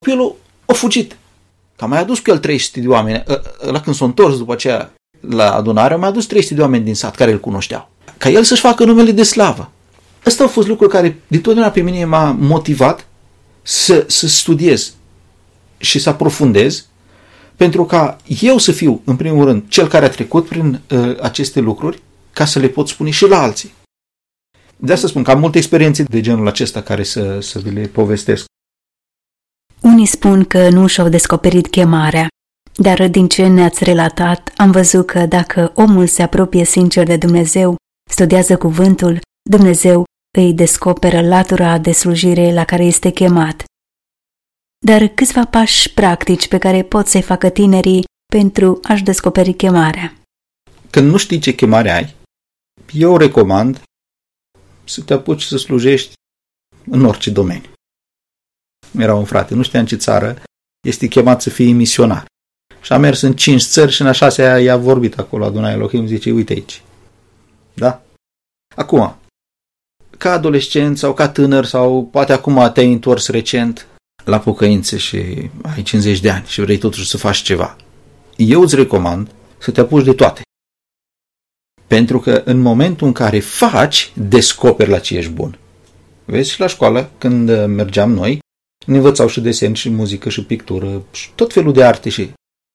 Copilul a fugit. Că a mai adus cu el 300 de oameni. La când s-a întors după aceea la adunare, a mai adus 300 de oameni din sat care îl cunoșteau. Ca el să-și facă numele de slavă. Astea au fost lucruri care dintotdeauna pe mine m-a motivat să studiez și să aprofundez, pentru ca eu să fiu, în primul rând, cel care a trecut prin aceste lucruri, ca să le pot spune și la alții. De asta spun că am multe experiențe de genul acesta care să vi le povestesc. Unii spun că nu și-au descoperit chemarea, dar din ce ne-ați relatat, am văzut că dacă omul se apropie sincer de Dumnezeu, studiază cuvântul, Dumnezeu îi descoperă latura de slujire la care este chemat. Dar câțiva pași practici pe care pot să-i facă tinerii pentru a-și descoperi chemarea? Când nu știi ce chemare ai, eu recomand să te apuci să slujești în orice domeniu. Era un frate, nu știa în ce țară, este chemat să fie misionar. Și a mers în 5 țări și în a 6-a i-a vorbit acolo, adunai Elohim, zice, uite aici. Da? Acum, ca adolescent sau ca tânăr sau poate acum te-ai întors recent la pocăință și ai 50 de ani și vrei totuși să faci ceva. Eu îți recomand să te apuci de toate. Pentru că în momentul în care faci, descoperi la ce ești bun. Vezi, și la școală, când mergeam noi, ne învățau și desen, și muzică, și pictură, și tot felul de arte și...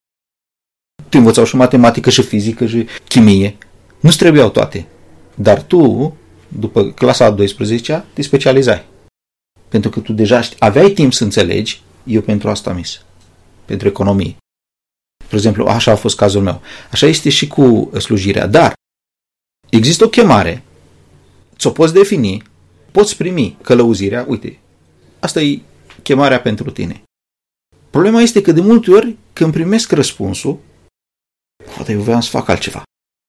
Te învățau și matematică, și fizică, și chimie. Nu-ți trebuiau toate. Dar tu, după clasa a 12-a, te specializai. Pentru că tu deja aveai timp să înțelegi, eu pentru asta mis. Pentru economie. De exemplu, așa a fost cazul meu. Așa este și cu slujirea. Dar există o chemare, ți-o poți defini, poți primi călăuzirea, uite, asta e chemarea pentru tine. Problema este că de multe ori, când primesc răspunsul, poate eu voiam să fac altceva.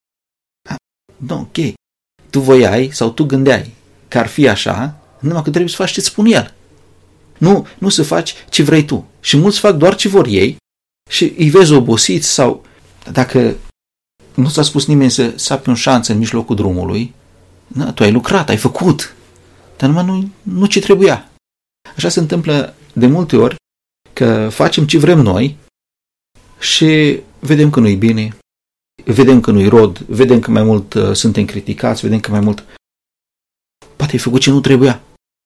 Nu, ok. Tu voiai sau tu gândeai că ar fi așa, numai că trebuie să faci ce-ți spune el. Nu să faci ce vrei tu. Și mulți fac doar ce vor ei și îi vezi obosiți sau dacă nu ți-a spus nimeni să sapi un șanț în mijlocul drumului, tu ai lucrat, ai făcut, dar numai nu ce trebuia. Așa se întâmplă de multe ori că facem ce vrem noi și vedem că nu-i bine, vedem că nu-i rod, vedem că mai mult suntem criticați, vedem că mai mult poate ai făcut ce nu trebuia.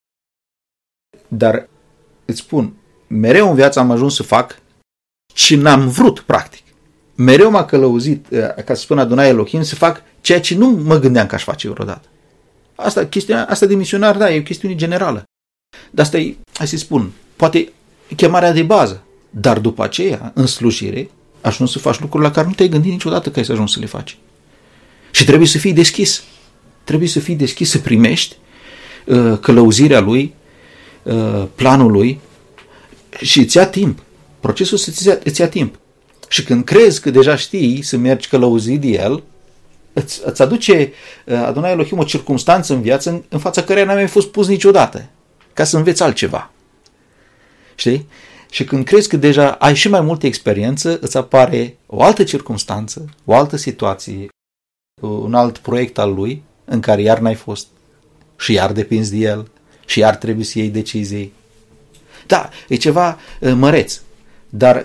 Dar îți spun, mereu în viață am ajuns să fac ce n-am vrut, practic. Mereu m-a călăuzit, ca să spun Adonai Elohim, să fac ceea ce nu mă gândeam că aș face vreodată. Asta de misionar, da, e o chestiune generală. Dar asta e, hai să spun, poate chemarea de bază. Dar după aceea, în slujire, ajungi să faci lucruri la care nu te-ai gândit niciodată că ai să ajungi să le faci. Și trebuie să fii deschis. Trebuie să fii deschis să primești călăuzirea lui, planul lui și îți ia timp. Procesul îți ia timp. Și când crezi că deja știi să mergi călăuzit de el, îți aduce Adonai Elohim o circumstanță în viață în fața căreia n-ai mai fost pus niciodată, ca să înveți altceva. Știi? Și când crezi că deja ai și mai multă experiență, îți apare o altă circumstanță, o altă situație, un alt proiect al lui, în care iar n-ai fost și iar depinzi de el și iar trebuie să iei decizii. Da, e ceva măreț, dar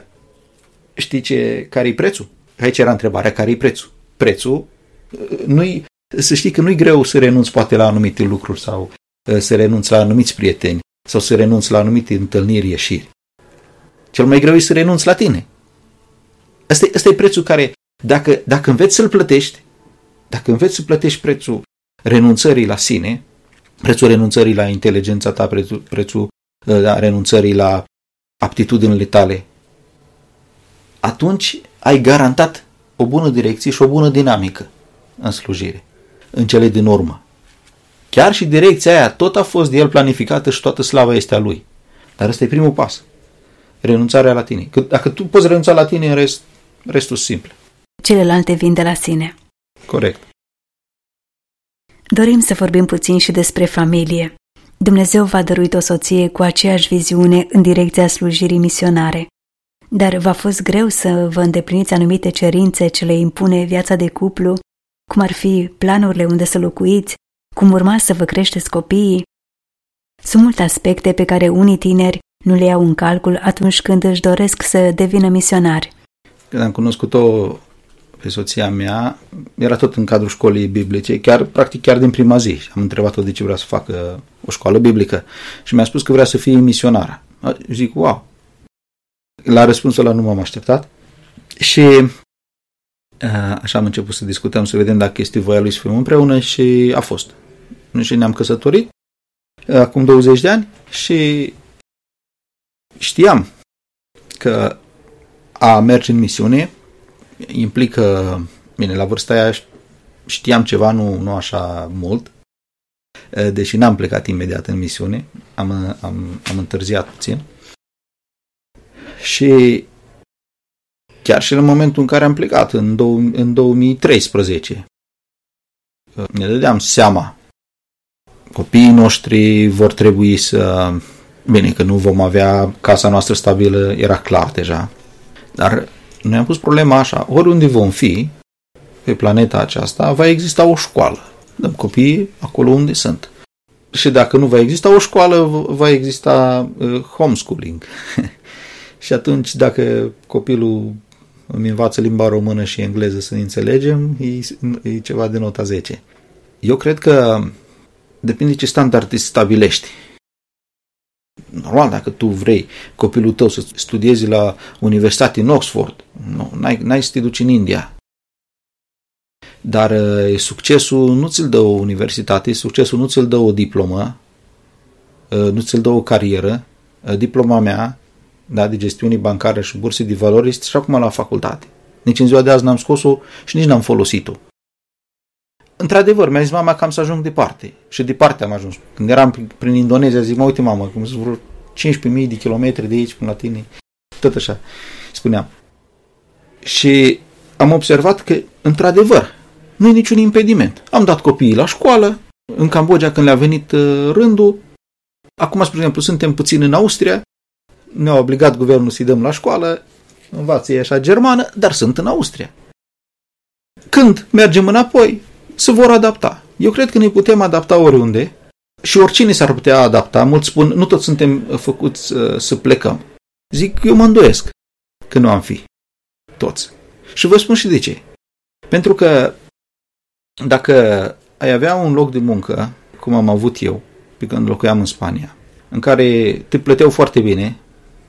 știi care-i prețul? Aici era întrebarea, care-i prețul? Prețul, să știi că nu-i greu să renunți poate la anumite lucruri sau să renunți la anumiți prieteni sau să renunți la anumite întâlniri, ieșiri. Cel mai greu e să renunți la tine. Ăsta e prețul care, dacă înveți să-l plătești, dacă înveți să plătești prețul renunțării la sine, prețul renunțării la inteligența ta, prețul renunțării la aptitudinile tale, atunci ai garantat o bună direcție și o bună dinamică în slujire, în cele din urmă. Chiar și direcția aia tot a fost de el planificată și toată slava este a lui. Dar ăsta e primul pas. Renunțarea la tine. Că dacă tu poți renunța la tine, în restul simplu. Celelalte vin de la sine. Corect. Dorim să vorbim puțin și despre familie. Dumnezeu v-a dăruit o soție cu aceeași viziune în direcția slujirii misionare. Dar v-a fost greu să vă îndepliniți anumite cerințe ce le impune viața de cuplu, cum ar fi planurile unde să locuiți, cum urma să vă creșteți copiii? Sunt multe aspecte pe care unii tineri nu le iau în calcul atunci când își doresc să devină misionari. Când am cunoscut-o pe soția mea, era tot în cadrul școlii biblice, practic chiar din prima zi. Am întrebat-o de ce vrea să facă o școală biblică și mi-a spus că vrea să fie misionară. Zic, wow! La răspunsul ăla nu m-am așteptat și așa am început să discutăm, să vedem dacă este voia lui să fim împreună și a fost. Și ne-am căsătorit acum 20 de ani și știam că a merge în misiune implică, bine, la vârsta aia știam ceva, nu așa mult, deși n-am plecat imediat în misiune, am întârziat puțin. Și chiar și în momentul în care am plecat, în 2013, ne dădeam seama, copiii noștri vor trebui să... Bine, că nu vom avea casa noastră stabilă, era clar deja, dar noi am pus problema așa, oriunde vom fi pe planeta aceasta, va exista o școală. Dăm copiii acolo unde sunt. Și dacă nu va exista o școală, va exista homeschooling. Și atunci, dacă copilul îmi învață limba română și engleză să ne înțelegem, e ceva de nota 10. Eu cred că depinde ce standard îți stabilești. Normal, dacă tu vrei copilul tău să studiezi la Universitate în Oxford, n-ai să te duci în India. Dar succesul nu ți-l dă o universitate, succesul nu ți-l dă o diplomă, nu ți-l dă o carieră. Diploma mea, de gestiune bancară și burse de valori, este și acum la facultate. Nici în ziua de azi n-am scos-o și nici n-am folosit-o. Într-adevăr, mi-a zis mama că am să ajung departe. Și departe am ajuns. Când eram prin Indonezia, zic, uite mamă, cum sunt vreo 15.000 de kilometri de aici până la tine. Tot așa, spuneam. Și am observat că, într-adevăr, nu e niciun impediment. Am dat copiii la școală, în Cambodgia când le-a venit rândul. Acum, spre exemplu, suntem puțin în Austria, ne-a obligat guvernul să-i dăm la școală, învață ei așa germană, dar sunt în Austria. Când mergem înapoi, se vor adapta. Eu cred că ne putem adapta oriunde și oricine s-ar putea adapta. Mulți spun, nu toți suntem făcuți să plecăm. Zic, eu mă îndoiesc că nu am fi toți. Și vă spun și de ce. Pentru că dacă ai avea un loc de muncă, cum am avut eu, pe când locuiam în Spania, în care te plăteau foarte bine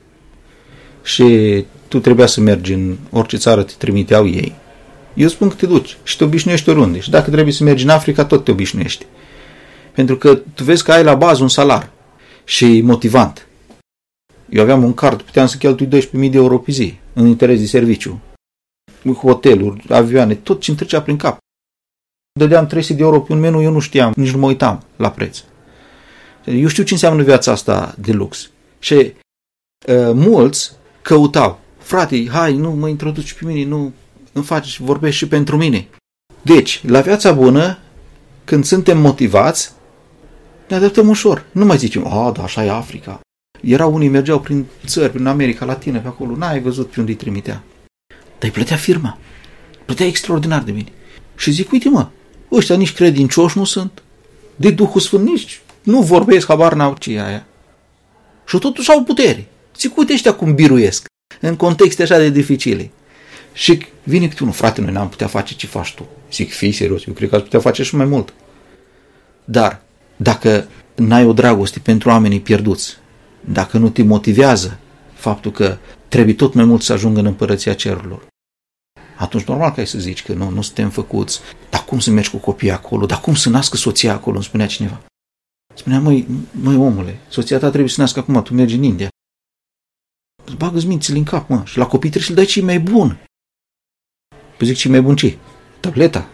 și tu trebuia să mergi în orice țară te trimiteau ei, eu spun că te duci și te obișnuiești oriunde. Și dacă trebuie să mergi în Africa, tot te obișnuiești. Pentru că tu vezi că ai la bază un salar și motivant. Eu aveam un card, puteam să cheltui 12.000 de euro pe zi în interes de serviciu. Hoteluri, avioane, tot ce îmi trecea prin cap. Dădeam 300 de euro pe un meniu, eu nu știam, nici nu mă uitam la preț. Eu știu ce înseamnă viața asta de lux. Și mulți căutau, frate, hai, nu mă introduci pe mine, nu îmi faci, vorbești și pentru mine. Deci, la viața bună, când suntem motivați, ne adaptăm ușor. Nu mai zicem, da, așa e Africa. Erau unii, mergeau prin țări, prin America Latină, pe acolo, n-ai văzut pe unde îi trimitea. Dar îi plătea firma. Plătea extraordinar de bine. Și zic, uite mă, ăștia nici credincioși nu sunt, de Duhul Sfânt nici nu vorbesc, habar n-au ce e aia. Și totuși au putere. Zic, uite ăștia cum biruiesc, în contexte așa de dificile. Și vine câte unul, frate, noi n-am putea face ce faci tu. Zic, fii serios, eu cred că ați putea face și mai mult. Dar, dacă n-ai o dragoste pentru oamenii pierduți, dacă nu te motivează faptul că trebuie tot mai mult să ajungă în împărăția cerurilor, atunci normal că ai să zici că nu suntem făcuți. Dar cum să mergi cu copiii acolo? Dar cum să nască soția acolo? Îmi spunea cineva. Spunea, măi omule, soția ta trebuie să nască acum, tu mergi în India. Bagă-ți mințile în cap, mă, și la copii trebuie să-l dai ce mai bun. Păi zic, ce mai bun ce? Tableta.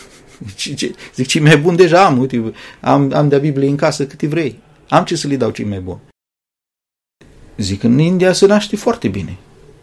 Zic, ce mai bun deja am, uite, am de-a Biblie în casă câte vrei. Am ce să le dau ce mai bun. Zic, în India se naște foarte bine.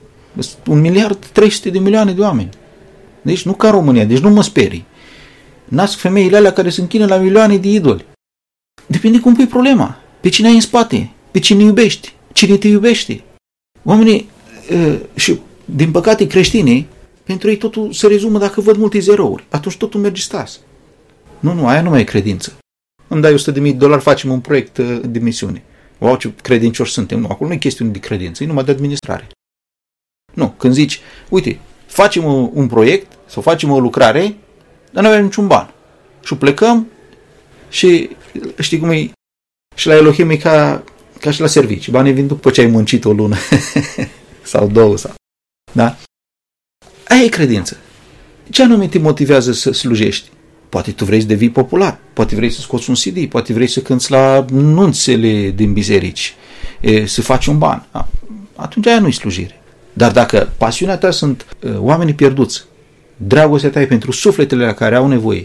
1.300 de milioane de oameni. Deci nu ca România, deci nu mă sperii. Nasc femeile alea care se închină la milioane de idoli. Depinde cum pui problema. Pe cine ai în spate, pe cine iubești, cine te iubește. Oamenii, și din păcate creștinii, pentru ei totul se rezumă dacă văd multe zerouri. Atunci totul merge stas. Nu, aia nu mai e credință. Îmi dai $100.000, facem un proiect de misiune. Wow, ce credincioși suntem. Nu, acolo nu e chestiune de credință, e numai de administrare. Nu, când zici, uite, facem un proiect sau facem o lucrare, dar nu avem niciun ban. Și plecăm și știi cum e? Și la Elohim e ca și la servici. Banii vin după ce ai muncit o lună sau două. Da? Aia e credință. Ce anume te motivează să slujești? Poate tu vrei să devii popular, poate vrei să scoți un CD, poate vrei să cânți la nunțele din biserici, să faci un ban. Atunci aia nu-i slujire. Dar dacă pasiunea ta sunt oamenii pierduți, dragostea ta e pentru sufletele la care au nevoie,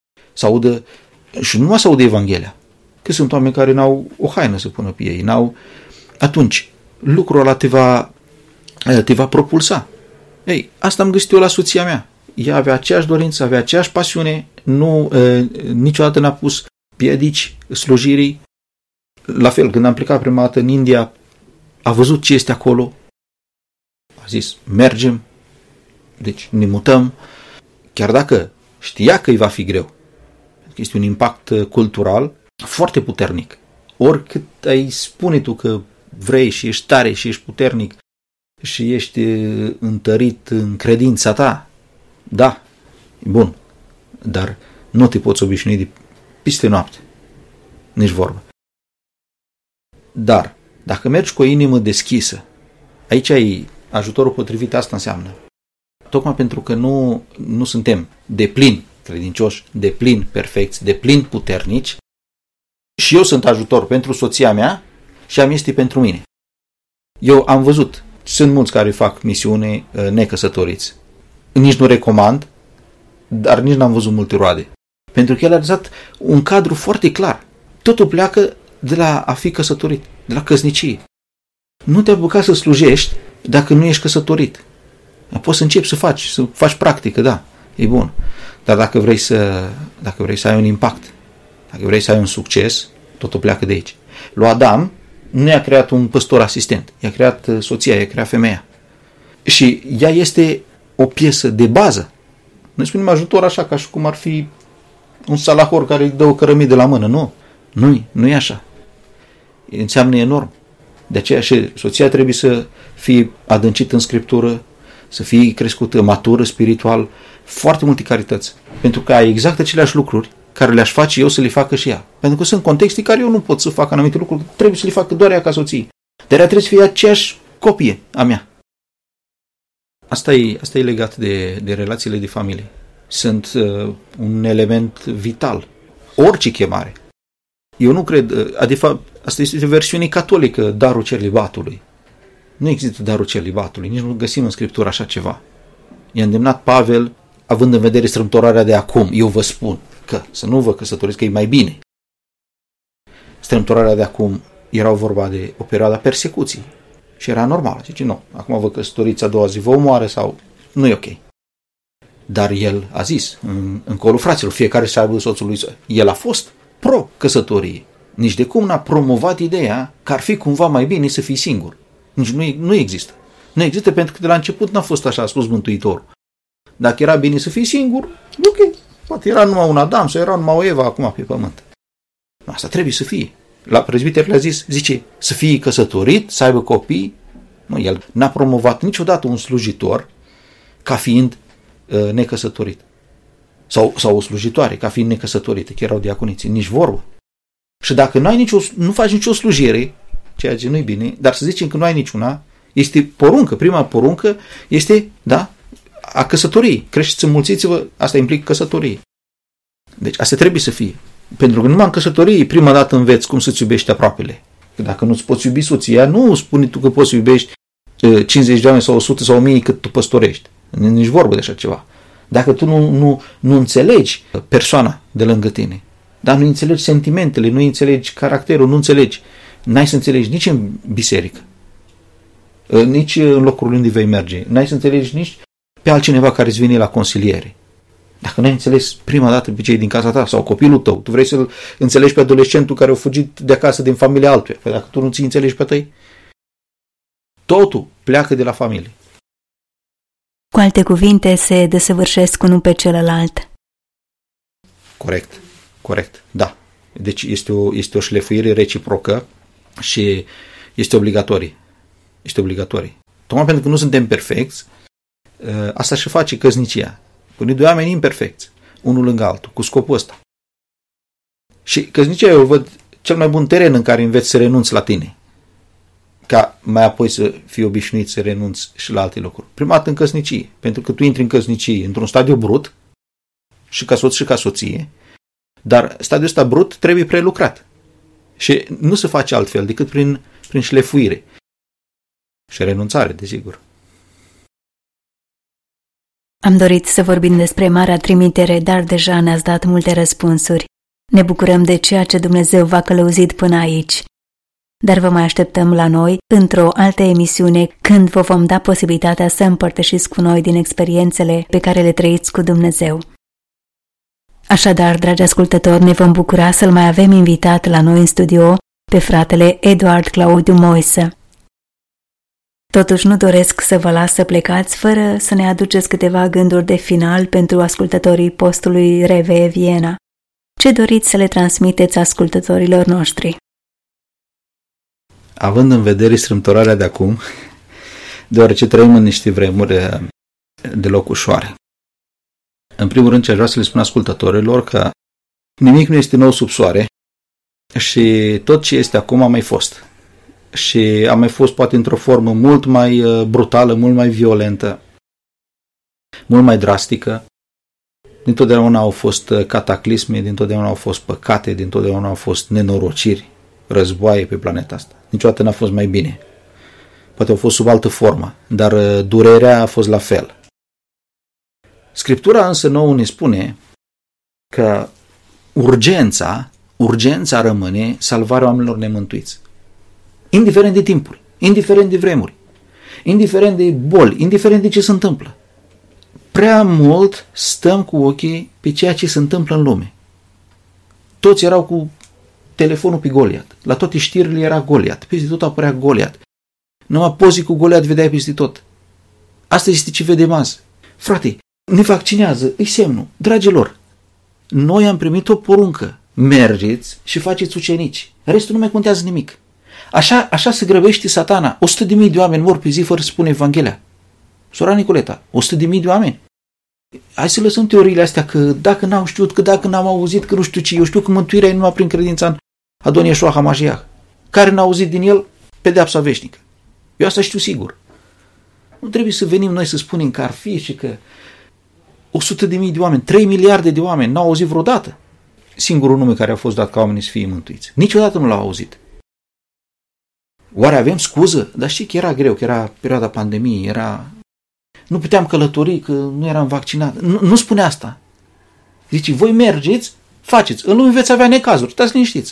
și nu să audă Evanghelia, că sunt oameni care n-au o haină să pună pe ei, atunci lucrul ăla te va propulsa. Ei, asta am găsit eu la soția mea. Ea avea aceeași dorință, avea aceeași pasiune, niciodată n-a pus piedici slujirii. La fel, când am plecat prima dată în India, a văzut ce este acolo, a zis, mergem, deci ne mutăm, chiar dacă știa că îi va fi greu. Este un impact cultural foarte puternic. Oricât ai spune tu că vrei și ești tare și ești puternic și ești întărit în credința ta, da, e bun, dar nu te poți obișnui de peste noapte. Nici vorbă. Dar, dacă mergi cu o inimă deschisă, aici e ajutorul potrivit, asta înseamnă. Tocmai pentru că nu suntem deplin credincioși, deplin perfecți, deplin puternici, și eu sunt ajutor pentru soția mea și am este pentru mine. Eu am văzut, sunt mulți care fac misiune necăsătoriți. Nici nu recomand, dar nici n-am văzut multe roade. Pentru că el a dat un cadru foarte clar. Totul pleacă de la a fi căsătorit, de la căsnicie. Nu te apuca să slujești dacă nu ești căsătorit. Poți să începi să faci practică, da, e bun. Dar dacă vrei să ai un impact, dacă vrei să ai un succes, totul pleacă de aici. Lui Adam nu i-a creat un păstor asistent, i-a creat soția, i-a creat femeia. Și ea este o piesă de bază. Noi spunem ajutor așa, ca și cum ar fi un salahor care îi dă o cărămidă la mână. Nu e așa. Înseamnă enorm. De aceea și soția trebuie să fie adâncită în Scriptură, să fie crescută, matură, spiritual, foarte multe carități. Pentru că ai exact aceleași lucruri care le-aș face eu să le facă și ea. Pentru că sunt contexte care eu nu pot să fac anumite lucruri, trebuie să le facă doar ea ca soție. Dar ea trebuie să fie aceeași copie a mea. Asta e legat de relațiile de familie. Sunt un element vital. Orice chemare. Eu nu cred, de fapt, asta este o versiune catolică, darul celibatului. Nu există darul celibatului, nici nu găsim în Scriptură așa ceva. I-a îndemnat Pavel, având în vedere strâmtorarea de acum, eu vă spun că să nu vă căsătoriți, că e mai bine. Strâmtorarea de acum era vorba de o perioadă a persecuției și era normal. Zice, nu, acum vă căsătoriți, a doua zi vă omoară sau nu e ok. Dar el a zis, în colul fraților, fiecare să aibă soțul lui. El a fost pro-căsătorie. Nici de cum n-a promovat ideea că ar fi cumva mai bine să fii singur. Nici nu există. Nu există pentru că de la început n-a fost așa, a spus Mântuitorul. Dacă era bine să fii singur, ok. Poate era numai un Adam sau era numai o Eva acum pe pământ. Asta trebuie să fie. La prezbiter le-a zis, zice, să fie căsătorit, să aibă copii. Nu, el n-a promovat niciodată un slujitor ca fiind necăsătorit. Sau o slujitoare ca fiind necăsătorită, că erau diaconiții, nici vorbă. Și dacă nu faci nicio slujire, ceea ce nu-i bine, dar să zicem că nu ai niciuna, este poruncă, prima poruncă este, da, a căsătoriei. Creșteți, înmulțiți-vă, asta implică căsătorie. Deci asta trebuie să fie. Pentru că numai în căsătorie prima dată înveți cum să-ți iubești aproapele. Că dacă nu-ți poți iubi soția, nu spune tu că poți să iubești 50 de oameni sau 100 sau 1000 cât tu păstorești. Nici vorbă de așa ceva. Dacă tu nu înțelegi persoana de lângă tine, dar nu înțelegi sentimentele, nu înțelegi caracterul, nu înțelegi, n-ai să înțelegi nici în biserică, nici în locurile unde vei merge, n-ai să înțelegi nici pe altcineva care îți vine la consiliere. Dacă n-ai înțeles prima dată pe cei din casa ta sau copilul tău, tu vrei să-l înțelegi pe adolescentul care a fugit de acasă din familia altuia. Păi dacă tu nu ți înțelegi pe tăi, totul pleacă de la familie. Cu alte cuvinte, se desăvârșesc unul pe celălalt. Corect, da. Deci este o șlefuire reciprocă Și este obligatorie. Tocmai pentru că nu suntem perfecți, asta și face căsnicia. Pune doi oameni imperfecți, unul lângă altul, cu scopul ăsta. Și căsnicia eu văd cel mai bun teren în care înveți să renunți la tine, ca mai apoi să fii obișnuit să renunți și la alte lucruri. Prima dată în căsnicie, pentru că tu intri în căsnicie într-un stadiu brut, și ca soț și ca soție, dar stadiul ăsta brut trebuie prelucrat. Și nu se face altfel decât prin șlefuire și renunțare, desigur. Am dorit să vorbim despre Marea Trimitere, dar deja ne-ați dat multe răspunsuri. Ne bucurăm de ceea ce Dumnezeu v-a călăuzit până aici. Dar vă mai așteptăm la noi într-o altă emisiune când vă vom da posibilitatea să împărtășiți cu noi din experiențele pe care le trăiți cu Dumnezeu. Așadar, dragi ascultători, ne vom bucura să-l mai avem invitat la noi în studio pe fratele Eduard Claudiu Moise. Totuși nu doresc să vă las să plecați fără să ne aduceți câteva gânduri de final pentru ascultătorii postului RV Viena. Ce doriți să le transmiteți ascultătorilor noștri? Având în vedere strâmtorarea de acum, deoarece trăim în niște vremuri deloc ușoare. În primul rând, ce aș vrea să le spun ascultătorilor că nimic nu este nou sub soare și tot ce este acum a mai fost. Și a mai fost poate într-o formă mult mai brutală, mult mai violentă, mult mai drastică. Dintotdeauna au fost cataclisme, dintotdeauna au fost păcate, dintotdeauna au fost nenorociri, războaie pe planeta asta. Niciodată n-a fost mai bine. Poate au fost sub altă formă, dar durerea a fost la fel. Scriptura însă nouă ne spune că urgența rămâne salvarea oamenilor nemântuiți. Indiferent de timpuri, indiferent de vremuri, indiferent de boli, indiferent de ce se întâmplă. Prea mult stăm cu ochii pe ceea ce se întâmplă în lume. Toți erau cu telefonul pe Goliat. La toate știrile era Goliat. Peste tot apărea Goliat. Numai pozii cu Goliat vedeai peste tot. Asta este ce vedem azi. Frate, ne vaccinează, îi semnul. Dragilor, noi am primit o poruncă. Mergeți și faceți ucenici. Restul nu mai contează nimic. Așa se grăbește Satana. 100.000 de oameni mor pe zi fără să spune Evanghelia. Sora Nicoleta, 100.000 de oameni. Hai să lăsăm teoriile astea că dacă n-au știut, că dacă n-am auzit, că nu știu ce. Eu știu că mântuirea e numai prin credința în Adon Yeshua HaMashiach. Care n-a auzit din el, pedeapsa veșnică. Eu asta știu sigur. Nu trebuie să venim noi să spunem că ar fi și că 100.000 de oameni, 3 miliarde de oameni n-au auzit vreodată singurul nume care a fost dat ca oamenii să fie mântuiți. Niciodată nu l-au auzit. Oare avem scuză? Dar știi că era greu, că era perioada pandemiei, nu puteam călători, că nu eram vaccinat. Nu spune asta. Zice, voi mergeți, faceți. În lume veți avea necazuri, stați liniștiți.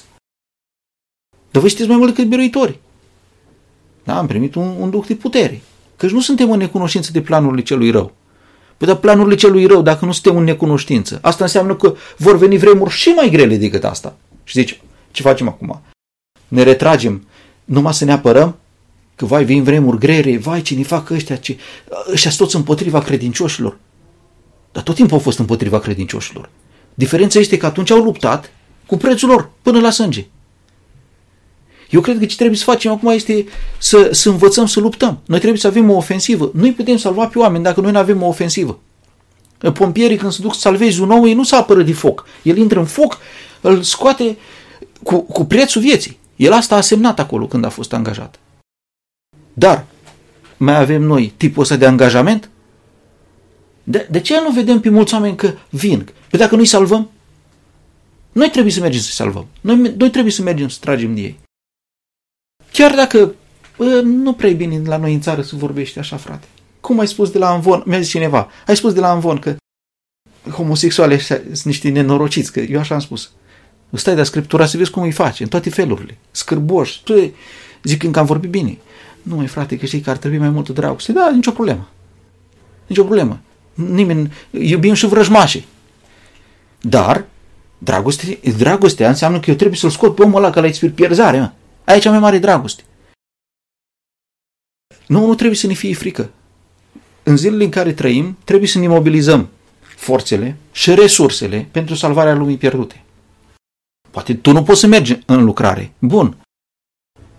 Dar voi știți mai mult decât biruitori. Da, am primit un duc de putere. Căci nu suntem în necunoștință de planurile celui rău. Păi dar planurile celui rău, dacă nu suntem în necunoștință, asta înseamnă că vor veni vremuri și mai grele decât asta. Și zici, ce facem acum? Ne retragem numai să ne apărăm? Că vai, vin vremuri grele, vai, ce ne fac ăștia sunt toți împotriva credincioșilor. Dar tot timpul au fost împotriva credincioșilor. Diferența este că atunci au luptat cu prețul lor, până la sânge. Eu cred că ce trebuie să facem acum este să învățăm să luptăm. Noi trebuie să avem o ofensivă. Nu-i putem salva pe oameni dacă noi nu avem o ofensivă. Pompierii când se duc să salvezi un om, ei nu se apără de foc. El intră în foc, îl scoate cu prețul vieții. El asta a semnat acolo când a fost angajat. Dar mai avem noi tipul ăsta de angajament? De ce nu vedem pe mulți oameni că vin? Păi dacă nu-i salvăm, noi trebuie să mergem să-i salvăm. Noi trebuie să mergem să tragem de ei. Chiar dacă nu prea e bine la noi în țară să vorbești așa, frate. Cum ai spus de la Amvon? Mi-a zis cineva. Ai spus de la Amvon că homosexuali sunt niște nenorociți, că eu așa am spus. Stai de Scriptura să vezi cum îi face, în toate felurile. Scârboși. Zic că am vorbit bine. Nu, mai frate, că știi că ar trebui mai multă dragoste. Da, nicio problemă. Nicio problemă. Nimeni, iubim și vrăjmașii. Dar, dragostea înseamnă că eu trebuie să-l scot pe omul ăla, că l-ai spir pierzare, mă. Aici e mai mare dragoste. Nu trebuie să ne fie frică. În zilele în care trăim, trebuie să ne mobilizăm forțele și resursele pentru salvarea lumii pierdute. Poate tu nu poți să mergi în lucrare. Bun.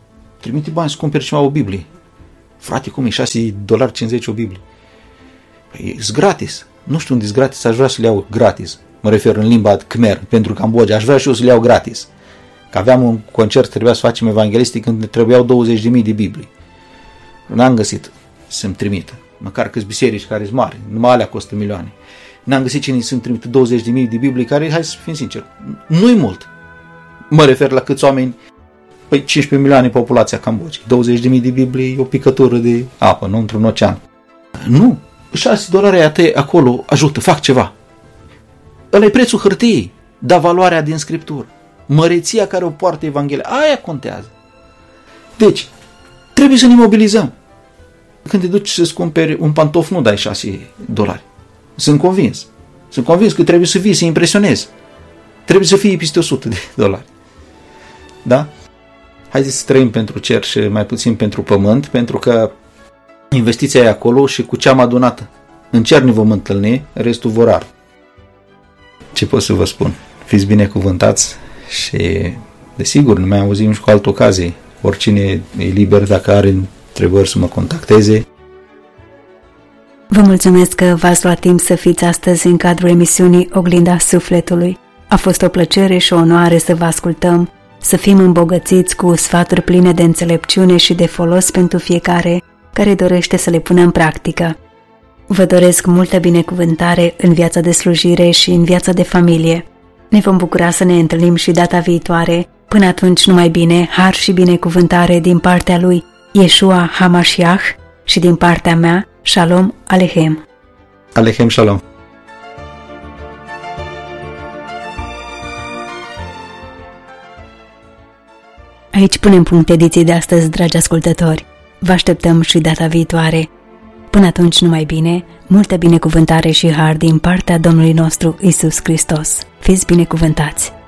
trimite bani să cumperi ceva o Biblie. Frate, cum e $6,50 o Biblie? Păi, e gratis. Nu știu unde e gratis, aș vrea să le iau gratis. Mă refer în limba Khmer, pentru Cambodgia. Aș vrea și eu să le iau gratis. Că aveam un concert, trebuia să facem evanghelistic, când ne trebuiau 20.000 de Biblii. N-am găsit să-mi trimită. Măcar câți biserici care sunt mari. Numai alea costă milioane. N-am găsit cine să-mi trimită 20.000 de Biblii, care, hai să fim sinceri, nu-i mult. Mă refer la câți oameni. Păi 15 milioane populația Cambodgiei. 20.000 de Biblii e o picătură de apă, nu într-un ocean. Nu. $6 acolo ajută, fac ceva. Ăla e prețul hârtiei, dar valoarea din Scriptură. Măreția care o poartă Evanghelia, aia contează. Deci, trebuie să ne mobilizăm. Când te duci să-ți cumperi un pantof, nu dai $6. Sunt convins. Sunt convins că trebuie să vii, să impresionezi. Trebuie să fie peste $100. Da? Haideți să trăim pentru cer și mai puțin pentru pământ, pentru că investiția e acolo și cu ce am adunat în cer ne vom întâlni, restul vor arde. Ce pot să vă spun? Fiți binecuvântați și, desigur, ne mai auzim și cu altă ocazie. Oricine e liber, dacă are întrebări, să mă contacteze. Vă mulțumesc că v-ați luat timp să fiți astăzi în cadrul emisiunii Oglinda Sufletului. A fost o plăcere și o onoare să vă ascultăm, să fim îmbogățiți cu sfaturi pline de înțelepciune și de folos pentru fiecare care dorește să le pună în practică. Vă doresc multă binecuvântare în viața de slujire și în viața de familie. Ne vom bucura să ne întâlnim și data viitoare. Până atunci, numai bine, har și binecuvântare din partea lui Yeshua HaMashiach și din partea mea, Shalom Aleichem. Aleichem Shalom. Aici punem punct ediției de astăzi, dragi ascultători. Vă așteptăm și data viitoare. Până atunci, numai bine, multă binecuvântare și har din partea Domnului nostru Isus Hristos. Fiți binecuvântați!